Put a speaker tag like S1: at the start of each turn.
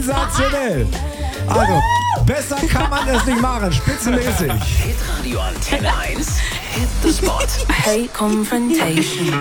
S1: Sensationell. Also, besser kann man es nicht machen. Spitzenmäßig.
S2: Hitradio Antenne 1. Hit the Spot.
S3: Hate confrontation.